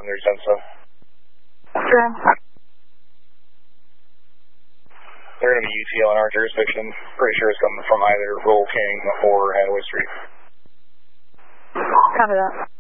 their sense. Sure. They're going to be UTL in our jurisdiction. Pretty sure it's coming from either Roll King or Hathaway Street. Copy that.